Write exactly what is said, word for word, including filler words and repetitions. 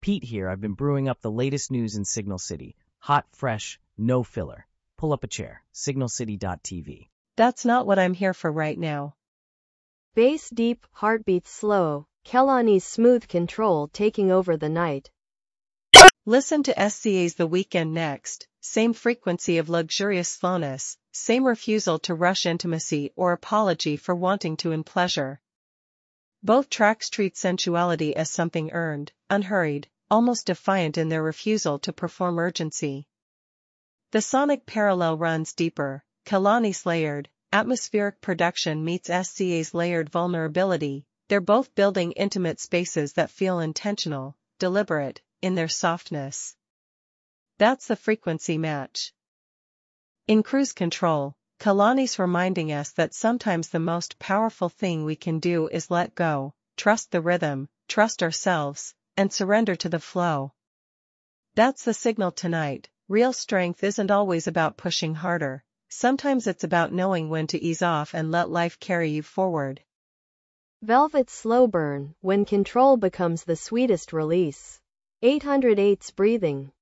Pete here. I've been brewing up the latest news in Signal City. Hot, fresh, no filler. Pull up a chair. signal city dot t v. That's not what I'm here for right now. Bass deep, heartbeats slow, Kehlani's smooth control taking over the night. Listen to S C A's The Weekend next. Same frequency of luxurious slowness, same refusal to rush intimacy or apology for wanting to in pleasure. Both tracks treat sensuality as something earned, unhurried, almost defiant in their refusal to perform urgency. The sonic parallel runs deeper. Kehlani's layered, atmospheric production meets S C A's layered vulnerability. They're both building intimate spaces that feel intentional, deliberate, in their softness. That's the frequency match. In Cruise Control, Kehlani's reminding us that sometimes the most powerful thing we can do is let go, trust the rhythm, trust ourselves, and surrender to the flow. That's the signal tonight. Real strength isn't always about pushing harder. Sometimes it's about knowing when to ease off and let life carry you forward. Velvet's Slow Burn, when control becomes the sweetest release. eight oh eight's Breathing.